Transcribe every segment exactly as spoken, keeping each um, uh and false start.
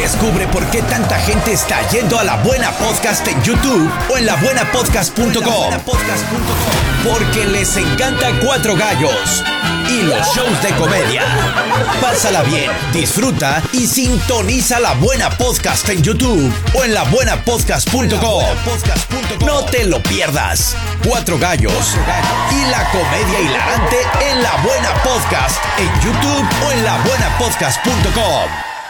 Descubre por qué tanta gente está yendo a La Buena Podcast en YouTube o en la buena podcast punto com. Porque les encanta Cuatro Gallos y los shows de comedia. Pásala bien, disfruta y sintoniza La Buena Podcast en YouTube o en la buena podcast punto com. No te lo pierdas. Cuatro Gallos y la comedia hilarante en La Buena Podcast en YouTube o en la buena podcast punto com.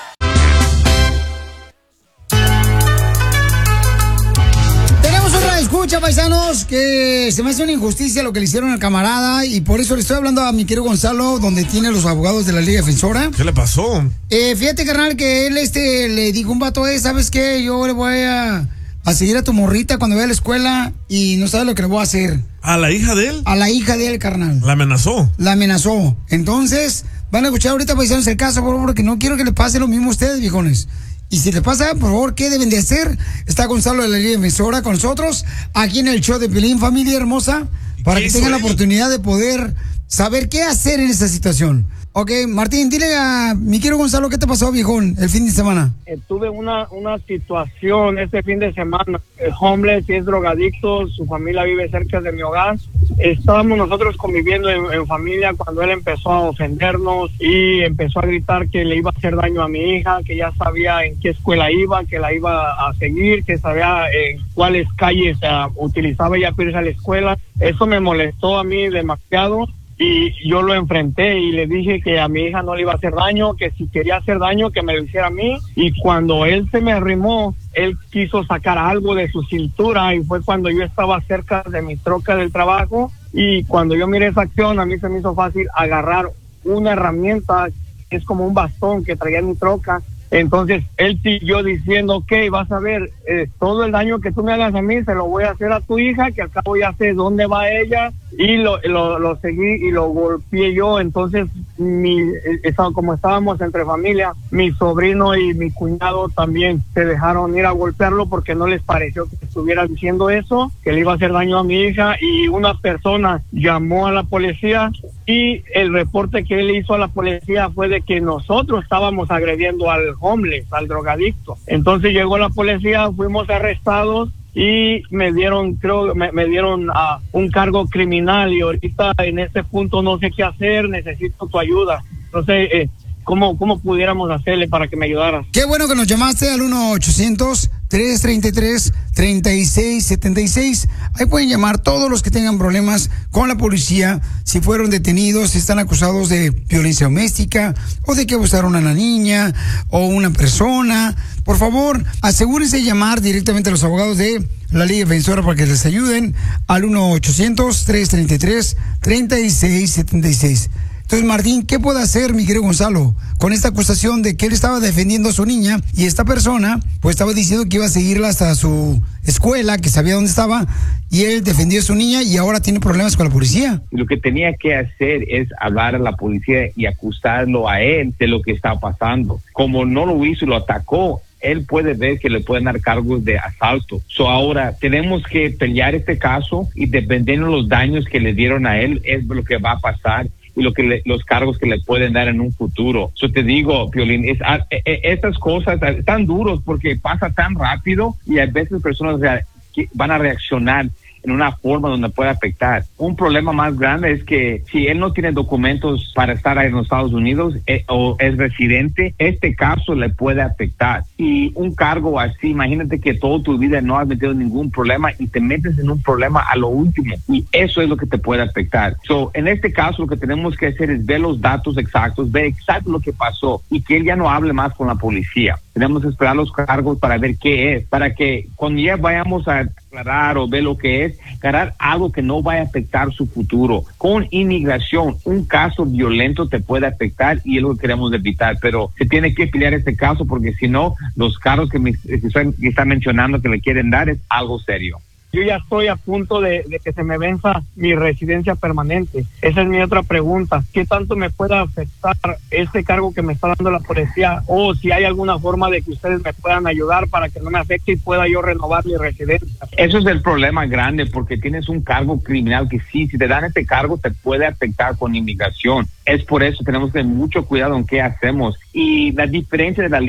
Escucha, paisanos, que se me hace una injusticia lo que le hicieron al camarada y por eso le estoy hablando a mi querido Gonzalo, donde tiene los abogados de la Liga Defensora. ¿Qué le pasó? Eh, fíjate, carnal, que él este le dijo un vato, eh, ¿sabes qué? Yo le voy a, a seguir a tu morrita cuando vaya a la escuela y no sabes lo que le voy a hacer. ¿A la hija de él? A la hija de él, carnal. ¿La amenazó? La amenazó. Entonces, van a escuchar ahorita, paisanos, el caso, por favor, porque no quiero que le pase lo mismo a ustedes, viejones. Y si te pasa, por favor, ¿qué deben de hacer? Está Gonzalo de la Liga Defensora con nosotros, aquí en el show de Piolín, familia hermosa, para que tengan la oportunidad de poder saber qué hacer en esta situación. Ok, Martín, dile a mi querido Gonzalo, ¿qué te pasó, viejón, el fin de semana? Eh, tuve una, una situación este fin de semana. El homeless es drogadicto, su familia vive cerca de mi hogar. Estábamos nosotros conviviendo en, en familia cuando él empezó a ofendernos y empezó a gritar que le iba a hacer daño a mi hija, que ya sabía en qué escuela iba, que la iba a seguir, que sabía en cuáles calles uh, utilizaba ella para irse a la escuela. Eso me molestó a mí demasiado. Y yo lo enfrenté y le dije que a mi hija no le iba a hacer daño, que si quería hacer daño, que me lo hiciera a mí. Y cuando él se me arrimó, él quiso sacar algo de su cintura y fue cuando yo estaba cerca de mi troca del trabajo. Y cuando yo miré esa acción, a mí se me hizo fácil agarrar una herramienta, que es como un bastón que traía en mi troca. Entonces él siguió diciendo, ok, vas a ver, eh, todo el daño que tú me hagas a mí se lo voy a hacer a tu hija, que al cabo ya sé dónde va ella, y lo, lo, lo seguí y lo golpeé yo. Entonces, mi, estaba, como estábamos entre familia, mi sobrino y mi cuñado también se dejaron ir a golpearlo porque no les pareció que estuviera diciendo eso, que le iba a hacer daño a mi hija, y una persona llamó a la policía y el reporte que él hizo a la policía fue de que nosotros estábamos agrediendo al homeless, al drogadicto. Entonces llegó la policía, fuimos arrestados y me dieron, creo, me, me dieron uh, un cargo criminal, y ahorita en este punto no sé qué hacer, necesito tu ayuda. No sé, eh, ¿cómo, cómo pudiéramos hacerle para que me ayudaras? Qué bueno que nos llamaste al uno ochocientos, tres treinta y tres, treinta y seis setenta y seis. Ahí pueden llamar todos los que tengan problemas con la policía, si fueron detenidos, si están acusados de violencia doméstica o de que abusaron a una niña o una persona. Por favor, asegúrense de llamar directamente a los abogados de la Liga Defensora para que les ayuden al uno ochocientos, tres treinta y tres, treinta y seis setenta y seis. Entonces, Martín, ¿qué puede hacer mi querido Gonzalo con esta acusación de que él estaba defendiendo a su niña y esta persona pues estaba diciendo que iba a seguirla hasta su escuela, que sabía dónde estaba, y él defendió a su niña y ahora tiene problemas con la policía? Lo que tenía que hacer es hablar a la policía y acusarlo a él de lo que está pasando. Como no lo hizo y lo atacó, él puede ver que le pueden dar cargos de asalto. So ahora tenemos que pelear este caso y dependiendo de los daños que le dieron a él es lo que va a pasar y lo que le, los cargos que le pueden dar en un futuro. Yo te digo, Piolín, es, a, e, estas cosas están duros porque pasa tan rápido y a veces personas rea, van a reaccionar en una forma donde puede afectar. Un problema más grande es que si él no tiene documentos para estar ahí en los Estados Unidos eh, o es residente, este caso le puede afectar. Y un cargo así, imagínate que toda tu vida no has metido ningún problema y te metes en un problema a lo último, y eso es lo que te puede afectar. So, en este caso lo que tenemos que hacer es ver los datos exactos, ver exacto lo que pasó y que él ya no hable más con la policía. Tenemos que esperar los cargos para ver qué es, para que cuando ya vayamos a aclarar o ver lo que es, ganar algo que no vaya a afectar su futuro. Con inmigración, un caso violento te puede afectar y es lo que queremos evitar, pero se tiene que pelear este caso porque si no, los cargos que me que está mencionando que le quieren dar es algo serio. Yo ya estoy a punto de, de que se me venza mi residencia permanente. Esa es mi otra pregunta. ¿Qué tanto me puede afectar este cargo que me está dando la policía? O si hay alguna forma de que ustedes me puedan ayudar para que no me afecte y pueda yo renovar mi residencia. Eso es el problema grande, porque tienes un cargo criminal que sí, si te dan este cargo te puede afectar con inmigración. Es por eso tenemos que tener mucho cuidado en qué hacemos. Y la diferencia de la